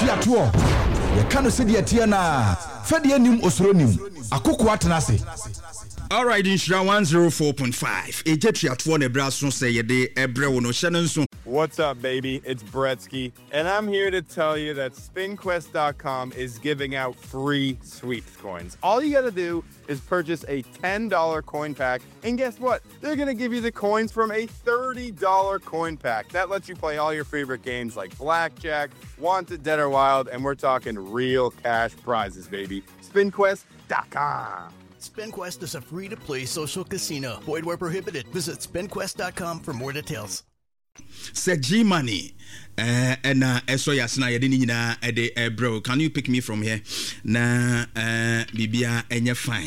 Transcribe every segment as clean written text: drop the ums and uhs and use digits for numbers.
Triato. You can't see the Tiana. Fedi nim osronim. Akoko atenase. All right, Inshira 104.5. Triato Nebraska say ye de ebre wono Shannon so. What's up, baby? It's Bretsky, and I'm here to tell you that SpinQuest.com is giving out free sweeps coins. All you gotta do is purchase a $10 coin pack, and guess what? They're gonna give you the coins from a $30 coin pack. That lets you play all your favorite games like Blackjack, Wanted, Dead or Wild, and we're talking real cash prizes, baby. SpinQuest.com. SpinQuest is a free-to-play social casino. Void where prohibited. Visit SpinQuest.com for more details. Say G Money and so yasna yadini bro, can you pick me from here na bibia enye fine.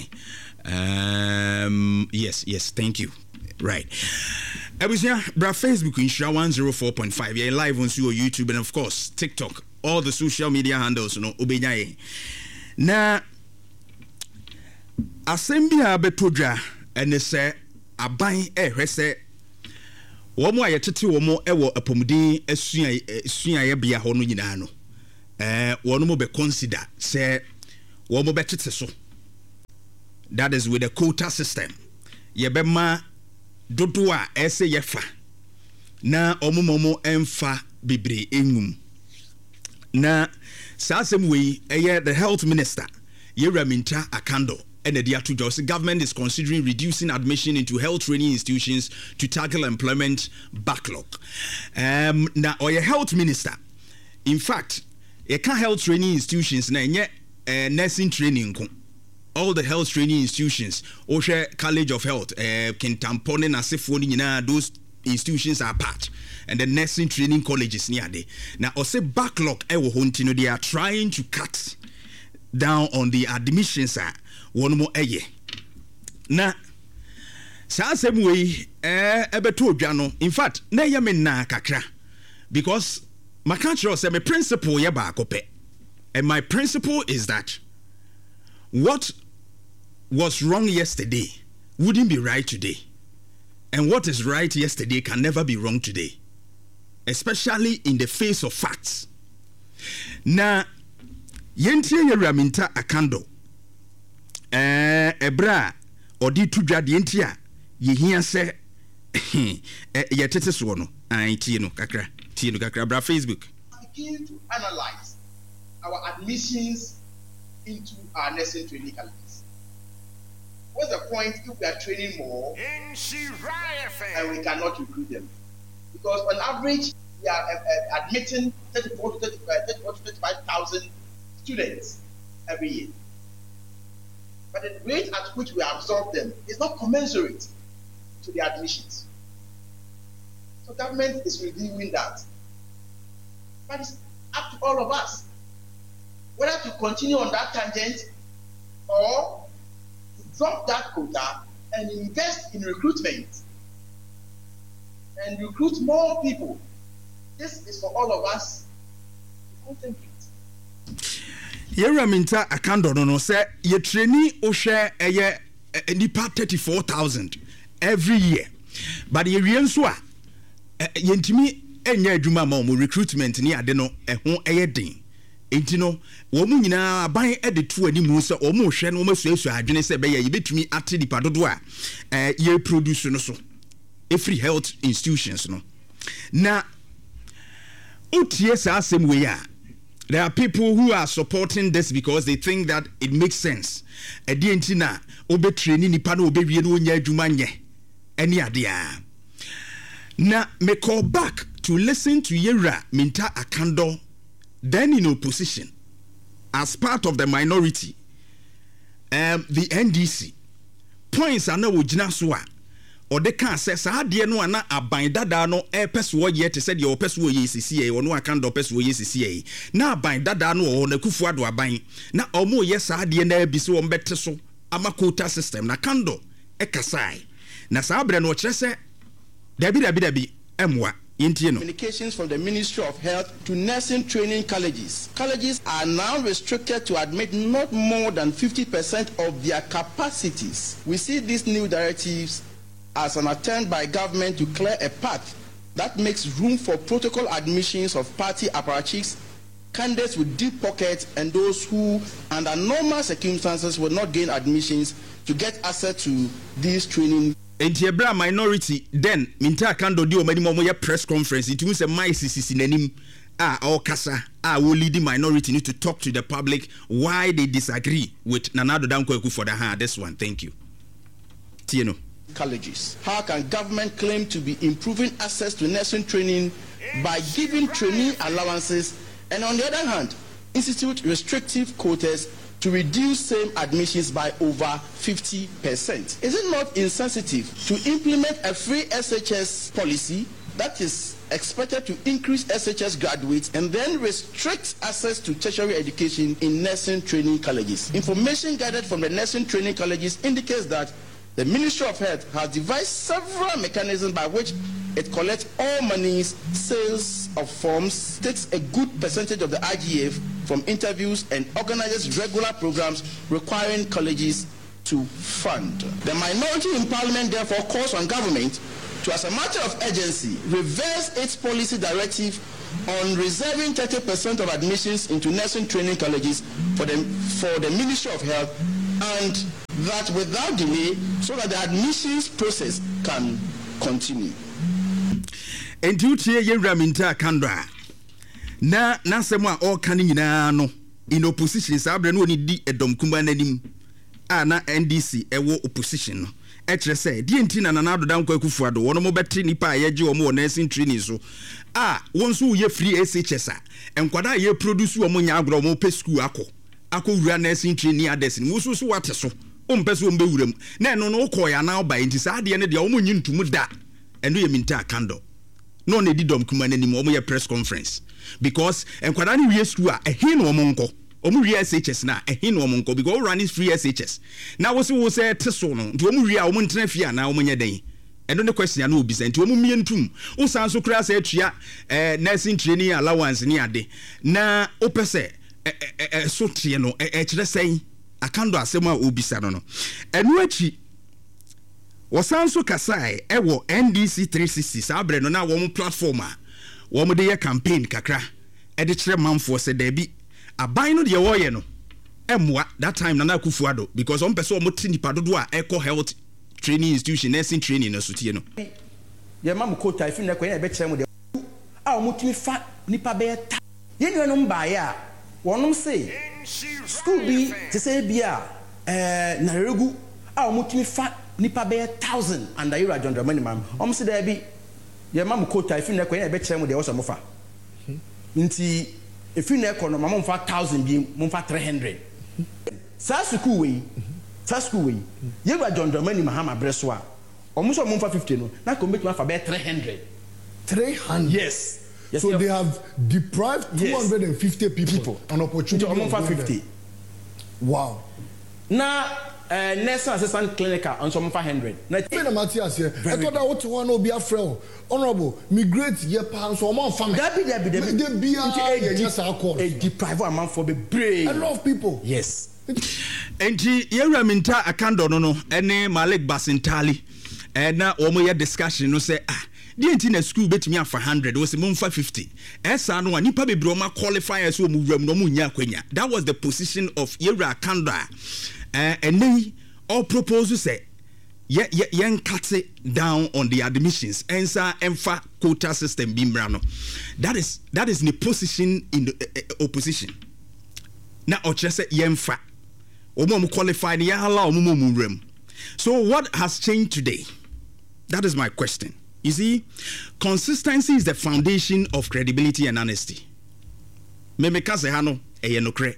Yes, thank you. Right, Abusia bra Facebook Inshira 104.5. You're live on YouTube and of course TikTok, all the social media handles, obenyaye na asembia betodwa ene se aban ehwese womo ayetete womo ewo apomudin asua ye bia ho no nyina no wono mo be consider say womo betete so, that is with the quota system ye be ma dodo a ese ye fa na omomomo emfa bebre engum na sasem we the health minister Yeraminta Akando and the Diatu government is considering reducing admission into health training institutions to tackle employment backlog. Now, or your health minister, in fact, you can't health training institutions na nursing training. All the health training institutions, Osha College of Health, Kintampone, Nasifoni, those institutions are part, and the nursing training colleges near there. Now, also backlog, they are trying to cut down on the admissions. One more eye. Na sa same way ebeto odwano. In fact, na yame na kakra, because my country say my principle ye ba akope. And my principle is that what was wrong yesterday wouldn't be right today. And what is right yesterday can never be wrong today. Especially in the face of facts. Na yentie Yeraminta Akando ebra odi tudwa de ntia ye hia se ye tete so no tie no kakra bra Facebook. Begin to analyze our admissions into our nursing training colleges. What's the point if we are training more and we cannot recruit them? Because on average we are admitting 34 to 35,000 students every year. But the rate at which we absorb them is not commensurate to the admissions. So government is reviewing that. But it's up to all of us whether to continue on that tangent or to drop that quota and invest in recruitment and recruit more people. This is for all of us to contemplate. Yeraminta Akando no say ye trainee ohwe eye nipa 34,000 every year, but ye wie nso a yentimi enya adwuma ma mo recruitment ni ade no ho eye den enti no wo mu nyina aban ede to animu se o mo hwe no masuasu adwene se be ye betumi ate nipa dodo a ye produce no so every health institutions no na utie sa asem we ya. There are people who are supporting this because they think that it makes sense. Edientina obe training nipa no obe wie no nya adwuma nye eni ade a. Na me call back to listen to Yeraminta Akando, then in opposition as part of the minority, the NDC. Points are now ojina so a or they can say sa de no ana aban dada no peso ye te said your peso ye sisi e no Akando peso ye sisi na aban dada no o na Kufuado aban na omo ye sa de na bi so o mbete so ama quota system na Akando ekasai na sa abre no kire se dabi emwa yentie no. Communications from the Ministry of Health to nursing training colleges. Colleges are now restricted to admit not more than 50% of their capacities. We see these new directives as an attempt by government to clear a path that makes room for protocol admissions of party apparatchiks, candidates with deep pockets and those who, under normal circumstances, will not gain admissions to get access to these training. Enti ebra minority then minta kando di omani mo ye press conference it means my CCC nanim or kasa will lead the minority need to talk to the public why they disagree with Nana Addo Dankwa Akufo-Addo. This one, thank you. Tieno. Colleges. How can government claim to be improving access to nursing training by giving trainee allowances and on the other hand institute restrictive quotas to reduce same admissions by over 50%? Is it not insensitive to implement a free SHS policy that is expected to increase SHS graduates and then restrict access to tertiary education in nursing training colleges? Information gathered from the nursing training colleges indicates that the Ministry of Health has devised several mechanisms by which it collects all monies, sales of forms, takes a good percentage of the IGF from interviews, and organizes regular programs requiring colleges to fund. The minority in Parliament therefore calls on government to, as a matter of urgency, reverse its policy directive on reserving 30% of admissions into nursing training colleges for the Ministry of Health, and that without delay, so that the admissions process can continue. And you hear Yeraminta Kandra. Na sema all canning in opposition. Sabre no ni di edom kumbanenim. Na NDC ewo opposition. Etre say di enti na Nana Addo Dankwa Akufo-Addo wono mo beti nipa yeje wo mo nursing training so. Wonso ye free SHS enkwada ye produce wo mo nya agro mo pe school akọ wura nursing training adesin musu so wate so ompese ombe wuram na eno no ko ya na oba enti sa de ne de omo nyintumu da eno ye minta kando no na di dom kuma nanim omo ye press conference because enkwada ni wie school ehin no omo nko omo wie SHS na ehin no omo nko because run is free SHS na wo se teso no nti omo wie a omo ntena fia na omo nya den eno ne question na obi se nti omo mientum wo san so kra se atua nursing training allowance ni ade na opese so tie no kire sei akando asema obisa no enu achi wasanso kasai ewo NDC 360 sabre no na wo platform a wo mo de ye campaign kakra de kire manfo se da bi aban no de wo ye no emwa that time Nana Akufo-Addo because on person mo tinipa dodo a eco health training institution nursing training no so tie no ye mam quota ifi na kwa na be kire mo de a mo tumi fa nipa be ta ye no mba ya wonom say school bi te say bia na regu a omutumi fa nipa be 1000 and ayira John Dramani mam say there be ye mam quota if na kwa na be kire mu de wo so mo fa nti if na ko no mam fa 1000 bi mo fa 300 sa school we yewura John Dramani Mahama breso a so mo fa 50 no na ko metuma fa be 300 yes. So they have deprived 250 people an opportunity. To 50. Wow. Now, nursing assistant clinical on some 500. Now, Matthias here. I thought that what one will be a friend. Honorable, migrate your parents or more family. That be a deprived amount for the brave. A lot of people. Yes. And Yera Minta Akando no, ene Malik Basintali, and now omo discussion no say the entire school bet me for 100 was a 50. Esa no nipa bebre ma qualify as wo mu no mu nya kwanya. That was the position of Yera Kanda. And then all proposals say yen cut it down on the admissions and sa emfa quota system bimbrano. That is the position in the opposition. Now ochese yen fa omo qualify ni ala omo mu rem. So what has changed today? That is my question. You see, consistency is the foundation of credibility and honesty. Memeka se hano eyenokre.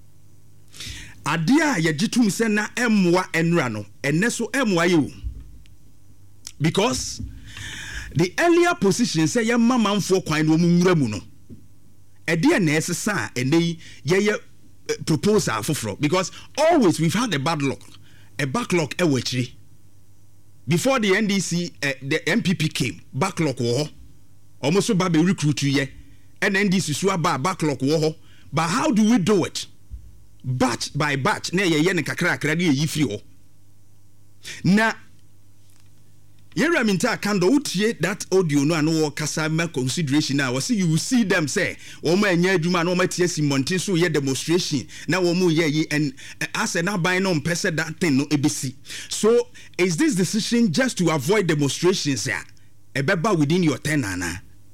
Adia ye jitum se na emwa enra no eneso emwa ye. Because the earlier position say ye mamanfo kwan no munwura mu no. Ede na esesa ene ye proposal foforo because always we've had a backlog ewachiri. Before the NDC, the MPP came, backlog war, almost so bad recruit you, and NDC swaba backlog war. But how do we do it? Batch by batch, ne ye kakra kradi ye free. Na Yera minta kando utie that audio no ano kasa ma consideration na wasi you will see them say omo anya adwuma na omo tie simontin so ye demonstration na omo ye and as na ban no mpese that thing no ebesi. So is this decision just to avoid demonstrations ya ebeba within your tenure na?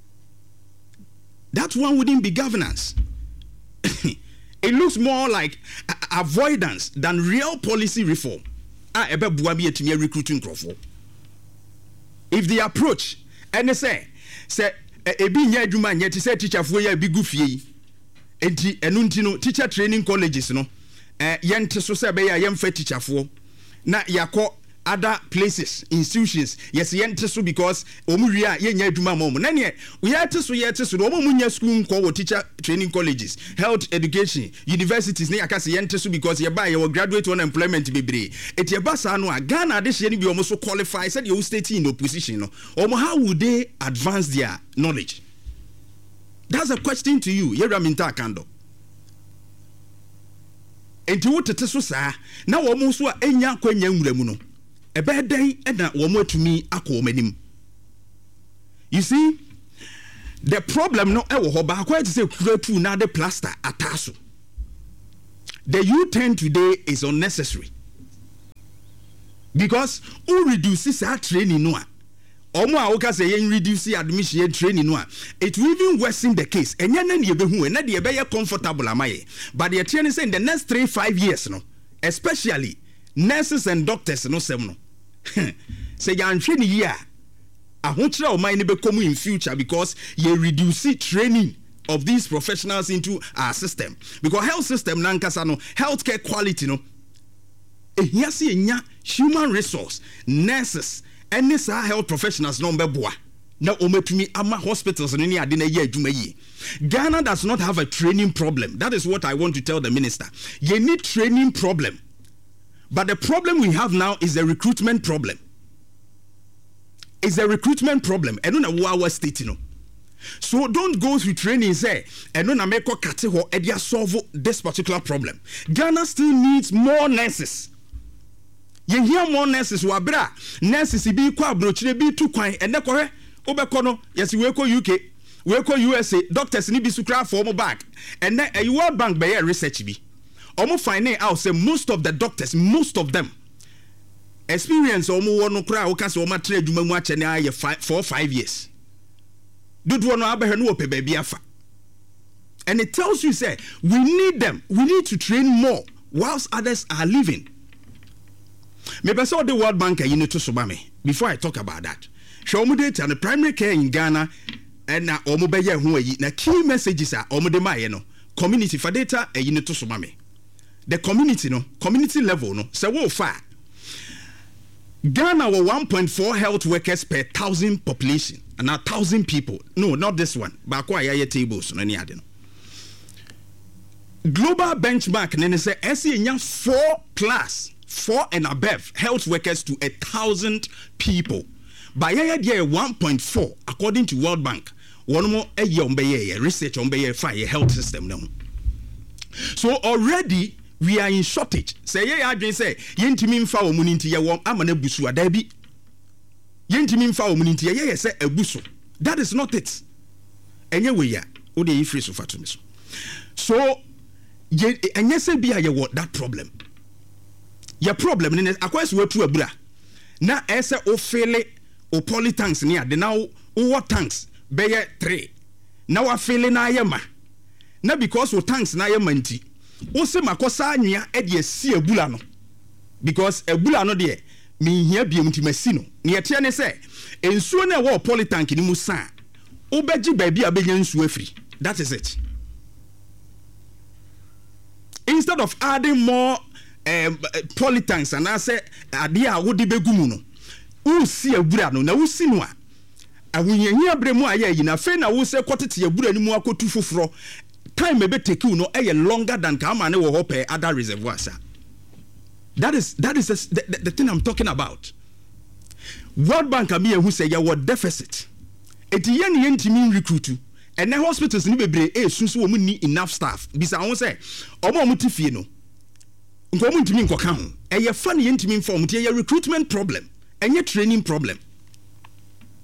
That one wouldn't be governance. It looks more like avoidance than real policy reform. Ebebua bi etumi recruiting crofo. If the approach and they say ebi nya adwuma nya ti say teacher fo ya bi gu fie enti enu nti no teacher training colleges no yente so say be ya yemfa teacher fo na yakọ other places institutions yes yente so because omu wi a ye nya adwuma mom na ne we yete so omu munya school nko teacher training colleges health education universities ne yakase yente so because ye ba ye graduate unemployment bebre eti e ba sa no a Ghana de hye ne bi omu so qualify said you state in opposition no omu how would they advance their knowledge? That's a question to you. Yera minta kando enti wo tete so saa na omu so a enya kwanya nwuramu no ebeden ena womo atumi akomanim. You see, the problem no ewo ho ba kwa say kuratu na the plaster ataso. The U10 today is unnecessary because who reduces our training no omo a woka say yen reduce admission training no it will even worsen the case enya na ne behu na de be comfortable amaye but the training say in the next 3-5 years no especially nurses and doctors no sem no say yan train year ahochira o man be come in future because you reduce training of these professionals into our system because health system nankasa no healthcare quality no ehia se enya human resource nurses and these health professionals no beboa na ometumi ama hospitals no ni ade na ye adwuma yi. Ghana does not have a training problem. That is what I want to tell the minister. You need training problem. But the problem we have now is a recruitment problem. It's a recruitment problem. And no na our state no. So don't go through training say and no na make kate ho e dia solve this particular problem. Ghana still needs more nurses. You hear more nurses wabra. Nurses bi kwa abrochire bi tu kwan ene kore obekọ no yes we ko UK, we ko USA, doctors ni bi sukra for mo back. And then a World Bank be research bi. Omo find out say most of the doctors, most of them experience omo wono kra wo ka se omo tra adwuma mu ache na aye 4-5 years. Dudu no abehwe no ope baabi afa. And it tells you say we need them. We need to train more whilst others are leaving. Maybe so the World Bank you need to soba me before I talk about that. Show me data and the primary care in Ghana and na omo be ye ho ayi na key messages are omo de maye no community for data you need to soba me. The community no community level no say wo fa Ghana were 1.4 health workers per 1,000 population and 1,000 people. No, not this one. But kwa ya tables no any ade no. Global benchmark nene say SC nya 4 and above health workers to 1,000 people. By ya 1.4 according to World Bank. One more research on fire health system now. So already we are in shortage. Say yeah, I say yentimi mfa omuninti ye won amana busu adabi. Yentimi mfa omuninti ye say ebusu. That is not it. Enye we ya o de ifri so fatu so. So enye say bia ye what that problem. Your problem ne akwese watu abura. Na ese o fele o poly tanks ne ade na o water tanks be ye 3. Na wa fele na ayema. Na because o tanks na ayema nti Ose makosa anya e de si ebula no because ebula no de me hia biem nti masi no ne yete ne se ensuo na wo polytank ni musa obeji baabi abenya nsuo afiri. That is it. Instead of adding more polytanks and I say ade a wo de begumu no wo si ebula no na wo si no a awunyehia bremu aye yi na fe na wo se kwotete ebula ni mu akotu foforo time maybe take you no longer than Kamane will hope other reservoirs. That is the thing I'm talking about. World Bank Amia who say your deficit. Eti yen timi recruit and the hospitals ni bebre sunsu wo need enough staff. Bisa won say omo mutifie no. Nko mu ntimi nkoka ho. Eye fa ne yen timi inform tie recruitment problem. Enye training problem.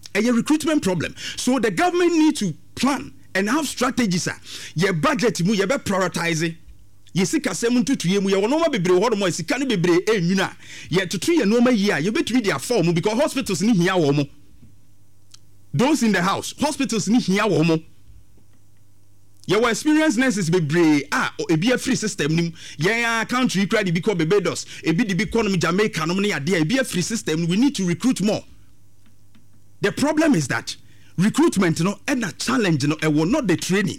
A recruitment problem. So the government need to plan and have strategies. Your budget mu, you be prioritizing. You see, kasem to you, you no bebre what more. You can't bebre yuna. Yet to 3 year normal year, you bet read their form because hospitals need here womo. Those in the house, hospitals need here womo. Your experienced nurses bebre a be a free system nim. Yeah, country credit because Barbados, a be the economy Jamaica, no money idea, be a free system. We need to recruit more. The problem is that recruitment, and a challenge, it will not the training.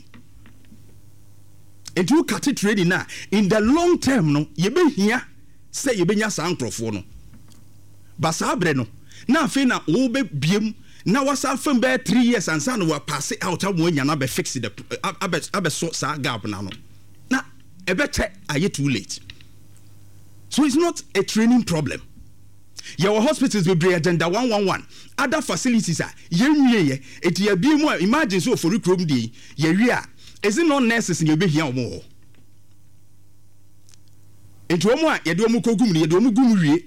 And you cut it training now. In the long term, you be here, say you be your sankrofo. Basabre no. Now fina obe biem. Now what's our firm bear 3 years and son will pass it out of when you're not fix it. Abe so gap now. Now, a better are you too late. So it's not a training problem. Your hospitals will be agenda 111. Other facilities are it will be more. Imagine so for recruitment day. Is it not necessary you be here more? Into more, you do mukogum, you do mugumri.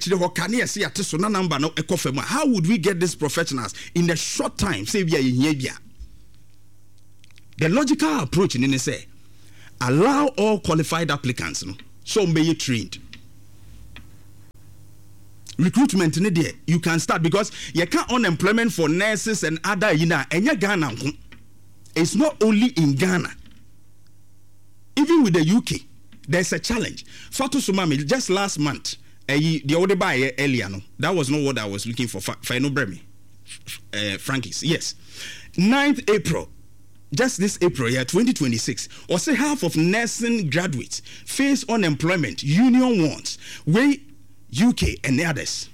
How would we get these professionals in a short time? Say we are in here. The logical approach in say allow all qualified applicants so may you trained. Recruitment in there you can start because you can't unemployment for nurses and other and Ghana. It's not only in Ghana. Even with the UK, there's a challenge. Fatu Sumami just last month. The order by earlier, no, that was not what I was looking for. Final Bremi, Frankie's, yes. 9th April, just this April, 2026, or say half of nursing graduates face unemployment. Union wants way UK and others.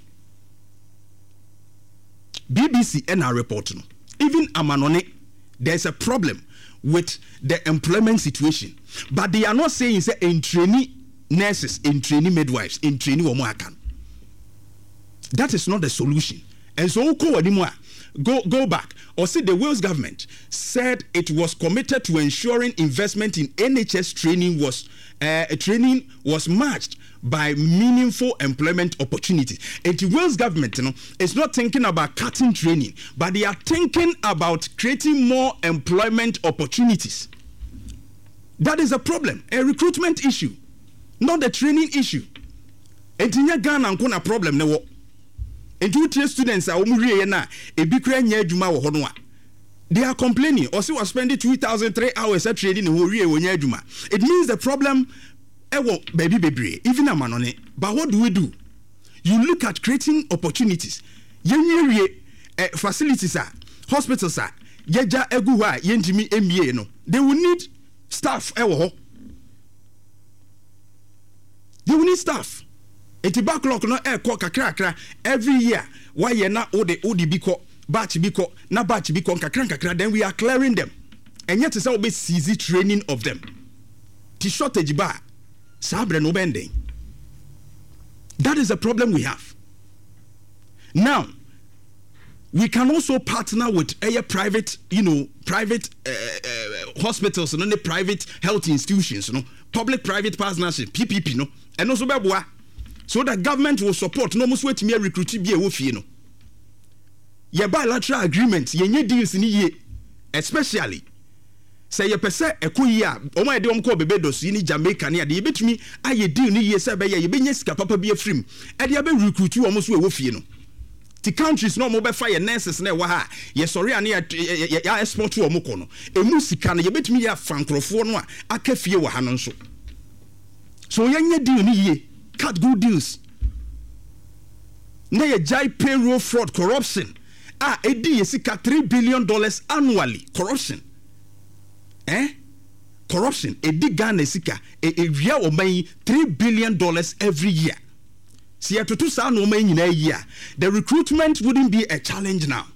BBC and our report, even Amanone, there's a problem with the employment situation, but they are not saying say in trainee nurses, in trainee midwives, in trainee womakan. That is not the solution. And so go back or see the Wales government said it was committed to ensuring investment in NHS training was matched by meaningful employment opportunities. And the Wales government, is not thinking about cutting training, but they are thinking about creating more employment opportunities. That is a problem, a recruitment issue, not the training issue. And in Ghana, a problem no. And 2 students are they are complaining. Or was spending 2,003 hours at trading in it means the problem. Baby, even a man on it. But what do we do? You look at creating opportunities. Facilities are, hospitals are, yeja eguwa yentimi MBA no. They will need staff. They will need staff. Eti backlog no kakra every year. Why ye na odi biko batch biko na batch biko kakra then we are clearing them. And yet it's always easy training of them. The shortage bar. That is the problem we have. Now, we can also partner with private, hospitals and the private health institutions, public-private partnership, PPP, and also so that government will support. No most way to me recruit be a wolf, Your bilateral agreements, your deals in ye, especially. Say you pese ekoya o ma de omko Barbados ni Jamaica ni ade betumi aye deal ni ye se be ye be nyesika papa be afrim e de be recruit o mo so e wo fie no ti countries no mo be fire nurses na e wa ha ye sorry ane ya export o mo ko no emu sika no ye betumi ya fankrofo no a aka fie wa ha no so ye nye deal ni ye cut good deals na ye jai payroll fraud corruption edi ye sika $3 billion annually corruption. Corruption. A big Ghana sika. A real omai $3 billion every year. See, to 2 sound omai in a year. The recruitment wouldn't be a challenge now.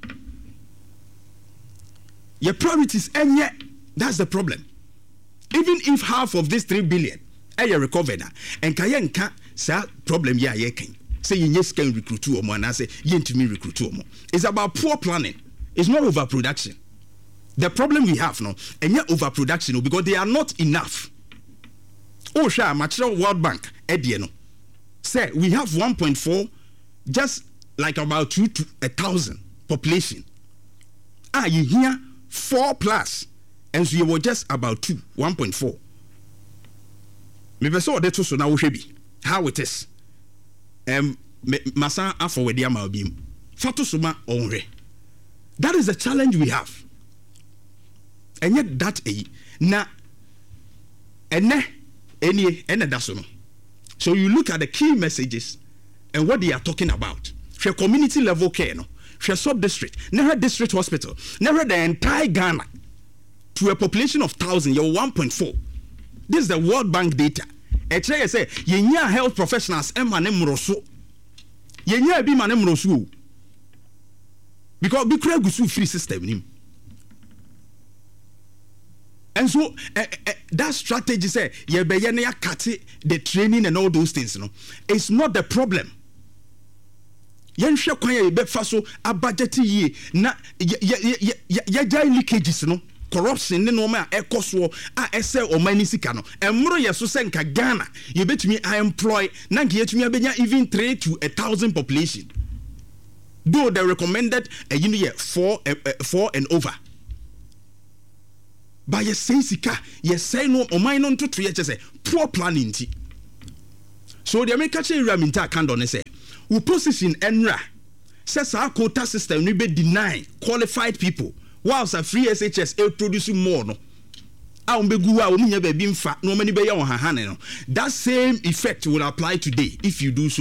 Your priorities, and yet that's the problem. Even if half of this $3 billion, you recovered, and kayanka sa problem ya yekin. Say yes can recruit to and I say yen to me recruit to. It's about poor planning. It's not overproduction. The problem we have now, and yet overproduction, because they are not enough. Oh, sure, Material World Bank, Ediano, say we have 1.4, just like about 2 to 1,000 population. You hear 4+, and so you were just about 1.4. Maybe so that so now be how it is. Masa afọ wedi ama obim. Fatu suma onre. That is the challenge we have. And yet that na ene daso no. So you look at the key messages and what they are talking about. For community level care no. For sub-district, never district hospital, never the entire Ghana to a population of 1,000, you're 1.4. This is the World Bank data. Say, yenya health professionals emane mroso. Yenya bi mane mroso. Because we create a free system. And so that strategy say ye be ye na cut the training and all those things. No, it's not the problem. Yenhwe kwan ye be fa so abudget ye na ye jai leakages no corruption ne no ma ekoso a ese o mani sika no emro ye so senka Ghana ye betumi I employ na nke yetumi abenya even 3 to 1,000 population, though the recommended you know 4 and over. But ye say sika ye say no o man no to ye say poor planning ti. So the American Raminta Kando say we position enra says our quota system we be deny qualified people whilst a free SHS produce more no that same effect will apply today if you do so.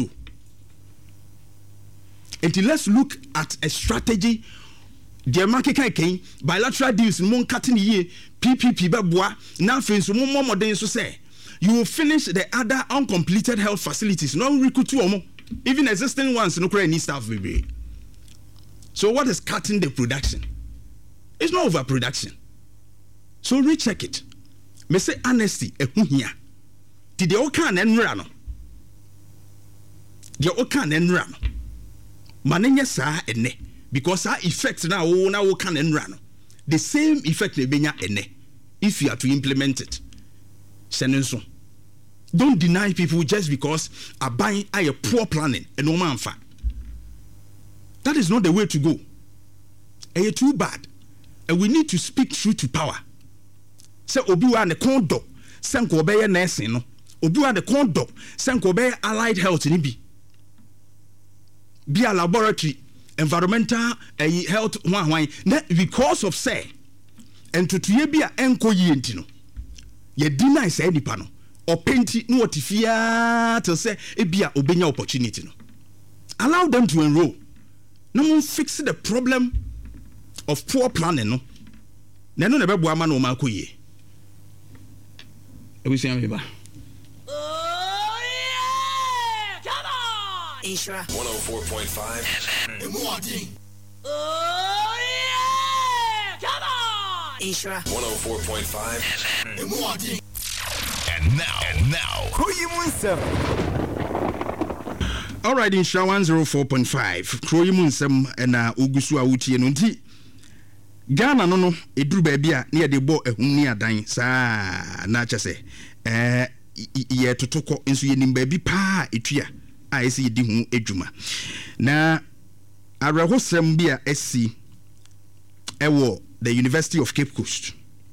And let's look at a strategy. The market can bilateral deals mon cutting year PPP babwa now fins more modern so say you will finish the other uncompleted health facilities no recruit more. Even existing ones no need staff baby. So what is cutting the production? It's not overproduction. So recheck it. Me say honesty here. Did the okan enrano? The okan enrano. Manenya sa ene because our effect now okan enrano. The same effect ne benya ene if you are to implement it. Senenso. Don't deny people just because are buying a poor planning and no man fa. That is not the way to go. And you're too bad. And we need to speak truth to power. Say Obiwa the condo, Sanko Obey nursing, no. Obiwa the condo, Sanko Obey allied health in be a laboratory, environmental health one because of say and to be a enko yentino. Ye deny say any panel. Or painting no what if ya to say it be a obenya opportunity no. Allow them to enroll. No one fix the problem of poor planning no. Na no never boama no mako ye. We see am ba. Oh yeah! Come on! Ishra 104.5 FM. Oh yeah! Come on! Ishra 104.5 FM. And now, all right, in Shah 104.5, Kroyimunsem and Ugusu Auti and Unti Ghana no eduru baby a na de bo ehun ni adan saa na chese ye totoko enso ye nim baby pa etua a ese ye di hu edwuma na arahosem bi a esi ewo the University of Cape Coast.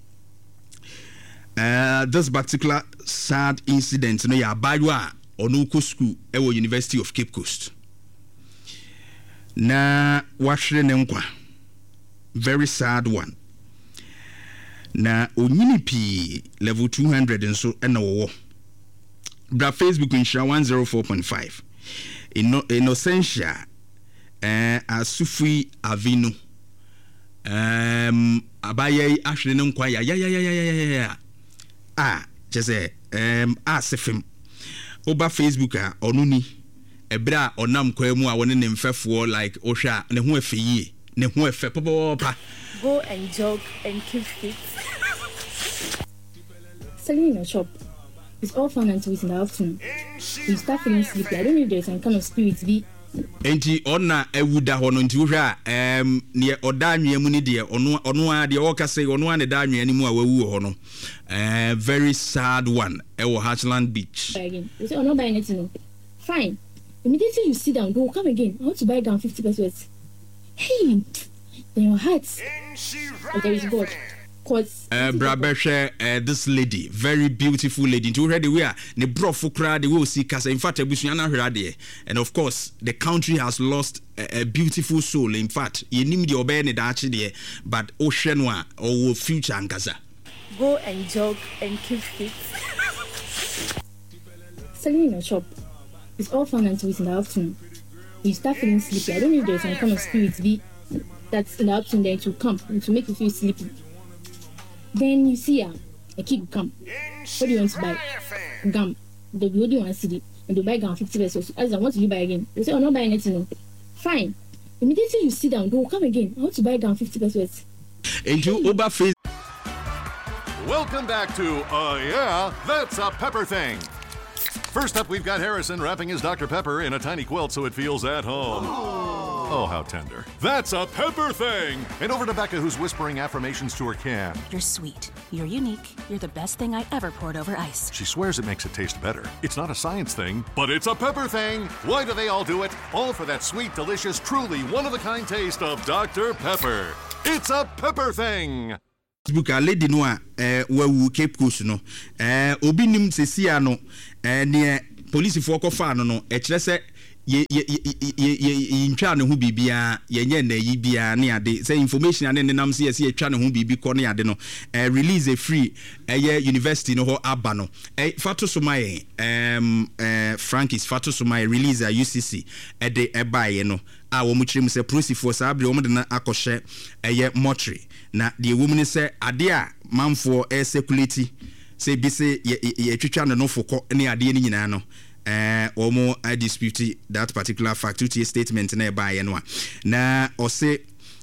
This particular sad incident no ya badwa onuko school ewo University of Cape Coast na wahwere ne nkwa, very sad one. Na onyini pi level 200 nso ena wo bra Facebook insha 104.5 Innocentia Asufui Avino abaye ahwere ne nkwa ya just asefim oba Facebook a onuni ebra onam kwemu a woni ne mfefo like ohwa ne ho afeyie ne ho afe popopa go and jog and keep fit. Selling in a shop is all fun until it's in the afternoon. You start feeling sleepy. I don't know if there's some kind of spirit be. Enti ona ewuda hono nti wohwa ne odanwe mu ni de ono a de woka say ono a ne danwe animu a wawu hono very sad one ewo Hatchland Beach again. You say ono buy anything. Fine. Immediately you sit down, go come again. I want to buy down 50 pesos. Hey, in your heart, but there is God. This lady, very beautiful lady. To already we are the brofukra, the will see casa. In fact, and of course, the country has lost a beautiful soul. In fact, you need the obey the but Oceanwa or future and casa. Go and jog and keep fit. Selling in a shop is all fun and sweet in the afternoon. You start feeling sleepy. I don't know if there's some kind of spirit be that's in the afternoon then to come and to make you feel sleepy. Then you see a kid come. What do you want to buy? Gum. They will do 1 cedi and they buy gum 50 pesos. As I want to buy again. They say, oh, not buying anything. Fine. Immediately you sit down, they will come again. I want to buy gum 50 pesos. Into Uber face. Welcome back to Yeah, That's a Pepper Thing. First up, we've got Harrison wrapping his Dr. Pepper in a tiny quilt so it feels at home. Oh, how tender. That's a Pepper Thing! And over to Becca, who's whispering affirmations to her can. You're sweet. You're unique. You're the best thing I ever poured over ice. She swears it makes it taste better. It's not a science thing, but it's a Pepper Thing! Why do they all do it? All for that sweet, delicious, truly one-of-a-kind taste of Dr. Pepper. It's a Pepper Thing! Facebook a lady no a wawu Cape Coast no obi nim sesia no ne police for ko fa no kire se ye ntwa ne ho bibia ye na yi bia ne ade say information ane nam se ye twa ne ho bibi ko ne ade no release a free university no ho aba no Fatou Soumaye Frankis Fatou Soumaye release a UCC de ebaye no a wo mu kirim se prosifo sa abre wo de na akɔhye mortuary na the woman say ade a manfo security say bi say ye twetwa no foko ne ade ni nyina no omo I dispute that particular fact to statement na by no na or say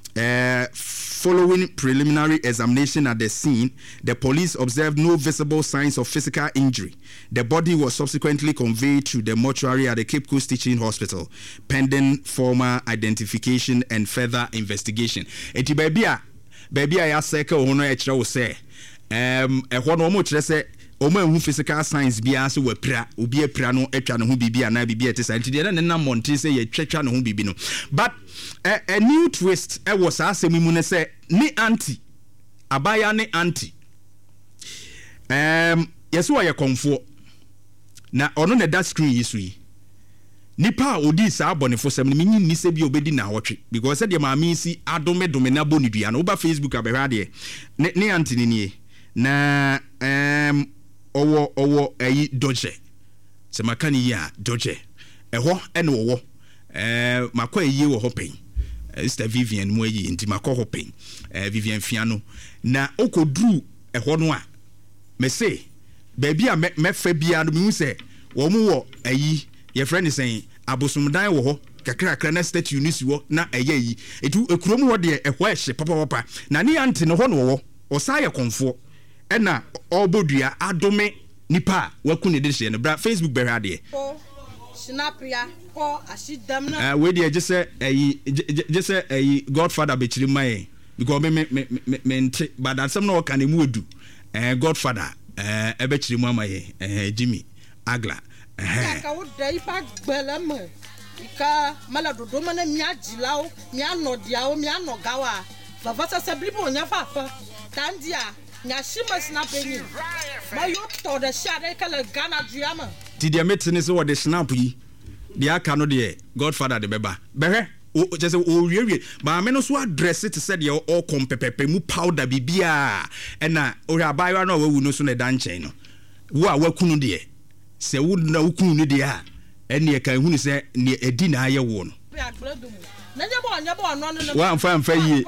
following preliminary examination at the scene, the police observed no visible signs of physical injury. The body was subsequently conveyed to the mortuary at the Cape Coast Teaching Hospital, pending formal identification and further investigation. Eti baby a ya seka ono e kire wo se ho no mo kire se omo ehu physical signs bia so wapra obi apra no atwa ne ho bibia na bibia ete sa nti de na monte se ye twetwa ne ho bibi no but a new twist was asemi mu ne se ni auntie abaya ne auntie yeso wa ye konfo na ono ne that screen yisu yi nipa odi sa abonefo sem ne minyi ni se bi obedi na hotwe because said the maami si adome na boni dua na oba Facebook abehwa de ne auntie ni nie na owo ayi doje se makani ya doje eho ene wo makwa yi wo hopen Sister Vivian mu yi nti makwa hopen Vivian Fiano na okodru eho no a me say baby a me fa bia no me say wo mu wo ayi ye friend is saying abosumdan wo ho kakra na statue ni si wo na eye yi etu ekurom wo de eho ehye papa na ne ante no ho no wo osaye konfo ena obodua adome nipa wakune de hye no bra Facebook be hade snapia ko asidam na we dey just say Godfather be chiri mai because me but that some no can emu edu Godfather e be chiri mu amaye Jimmy Agla ka wo dai pa gbelam ka mala dodo mana mia jilao mia no diao mia no gawa baba sa blibo nya fafa tandia nya shima snap eni ma yo to the shade kala Ghana driama ti dia metene so wo de snap yi dia aka no de Godfather de beba behwe o just o wiwie ba me no so address it said your all kompepepe mu powder bibia na o abayo na wawu no so na dan chen no wo a wakunu de se wo na wakunu ne de a ene ka hunu se ne edi na aye wo no na nya bo no no wa mfa yi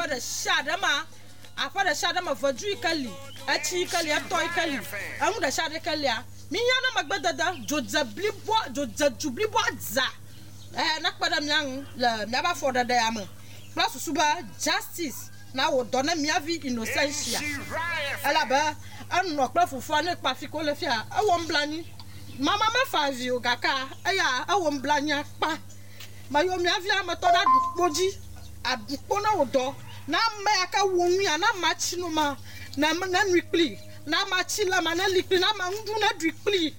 after the shadow of Vadri Kali, Achi Kali, Toy Kali, I'm the shadow Kalia, Miana Magbada, Jodza Blibo, Jodza Jubliboza, not Madame Young, never for the diamond. Plus Suba, justice, now Donna Miavi Innocentia. Alaba, I'm not for fun, Paficolafia, I won't blani. Mamma Fazio, Gaka, I won't blanya, pa. My Miavia Matoda Boji, at Pono door. Na aka wonwi ana match no ma na replay na match la ma na likli na ma ndu na replay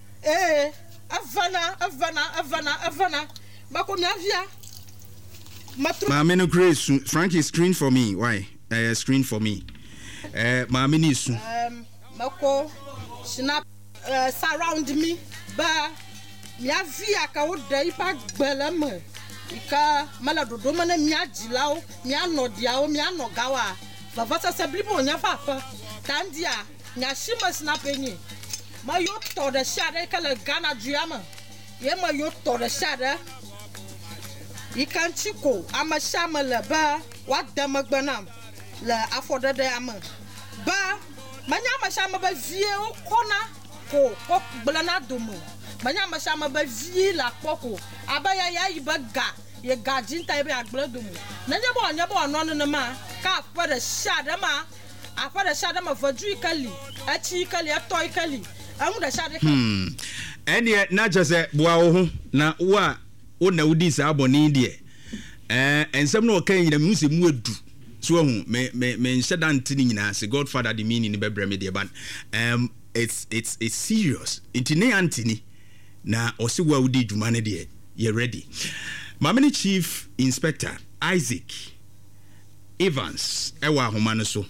avana bako mi avia Maame no grace Frankie screen for me. Why? Screen for me. Maame ni su. Mako snap surround me ba mia via ka wo dai pa gbelem ika mala dodo mana mia jilao mia no diao mia no gawa baba sa blibo nya fafa tandia nya shima snap enyi ma yo to the shade kala Ghana duama ye ma yo to the shade ikan chiko ama shama la ba wa damagbanam la afoda de ama ba manya mashama ba vie o kona ko blana domo manya mashama ba vie la poko abaya ya ibaga ye gajinta be agbla domo nanya bo no no ma ka for the shadama afa the shadama vodru kali achi kali atoy kali amu da shade ene na jese boa wo ho na wo na wudi sa aboni de ensem no kan yina mu se mu adu so me nshadante ni nyina se Godfather the meaning ni bebre me de ban it's serious intine antini na osi wa wudi dwuma ne de ye ready Mamini Chief Inspector Isaac Evans ewa ahoma no so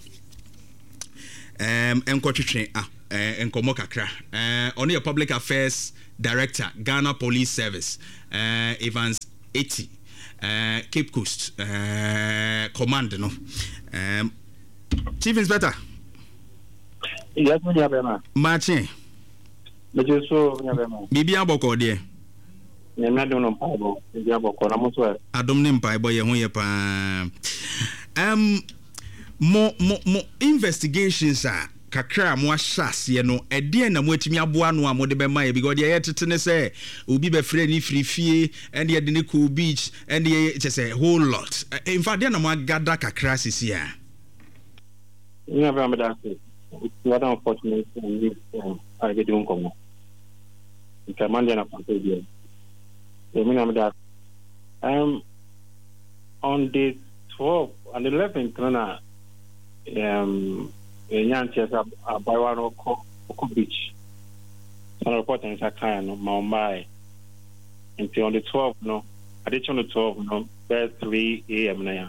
enkotwetwe enkomo kakra on your Public Affairs Director Ghana Police Service Evans 80 Cape Coast command no Chief Inspector. Yes, Nyabema. Martin. Mejeso Nyabema. Bibi aboko de. Nyame do no paibo, bibi aboko na moso. Adom ne mpaibo ye ho ye pa. Mo investigations are kakra mo ahase no ede na mo atimi aboa no amode be maye because ye tete ne say obi be free ni free and ye de ne cool beach and ye just a whole lot in fact de na mo agada kakra sisi a you have am that what unfortunate I get doing come command na control there you mean am that on the 12th and 11th na Yanchas by one of beach. Some reporting is a kind of Mumbai until on the 12th, no, addition to 12, no, by 3 a.m. now.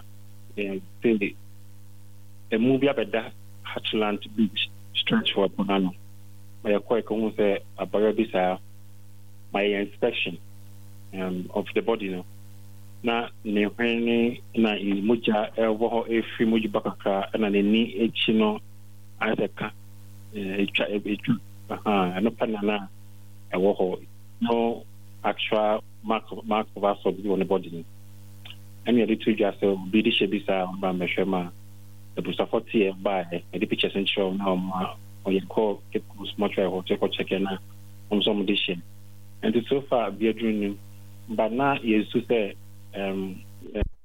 A movie up at that Hatchland Beach stretch for Ponano. By a quite almost a barabisa by inspection of the body, no. Na ne hwene na imuja ewo ho efi muji bakaka na ne ni echi no aseka etwa no panana ewo ho no actual mark of assault on the body and you to just be the shebisa ba mehwema the busa 40 by the pictures and show now or you call get much I hotel check na some edition and so far be a dream but now is to say